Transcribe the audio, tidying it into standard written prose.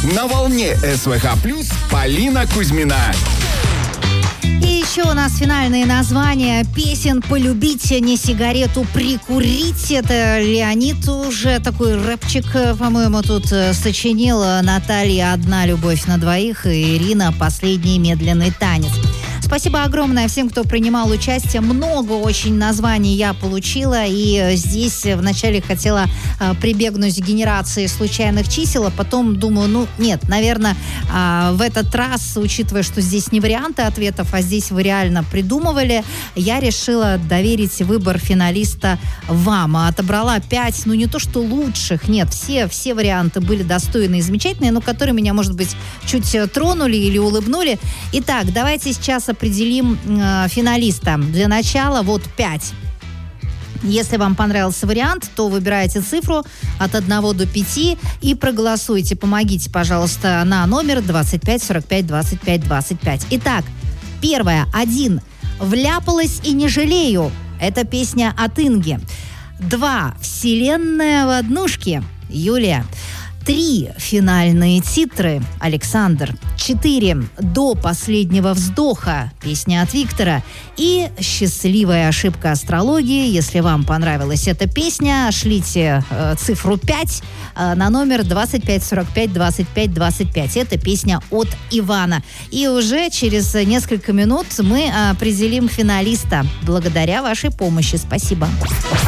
На волне СВХ+, Полина Кузьмина. И еще у нас финальные названия песен «Полюбите», «Не сигарету, прикурить». Это Леонид уже такой рэпчик, по-моему, тут сочинил. Наталья «Одна любовь на двоих» и Ирина «Последний медленный танец». Спасибо огромное всем, кто принимал участие. Много очень названий я получила. И здесь вначале хотела прибегнуть к генерации случайных чисел, а потом думаю, нет, наверное, в этот раз, учитывая, что здесь не варианты ответов, а здесь вы реально придумывали, я решила доверить выбор финалиста вам. Отобрала 5, не то что лучших, нет, все варианты были достойные и замечательные, но которые меня, может быть, чуть тронули или улыбнули. Итак, давайте сейчас определим финалиста. Для начала 5. Если вам понравился вариант, то выбирайте цифру от 1 до 5 и проголосуйте. Помогите, пожалуйста, на номер 25 45 25 25. Итак, первое. 1. «Вляпалась и не жалею». Это песня от Инги. 2. «Вселенная в однушке». Юлия. 3. «Финальные титры». Александр. 4. «До последнего вздоха». Песня от Виктора. И «Счастливая ошибка астрологии». Если вам понравилась эта песня, шлите цифру 5 на номер 25 45 25 25. Это песня от Ивана. И уже через несколько минут мы определим финалиста. Благодаря вашей помощи. Спасибо.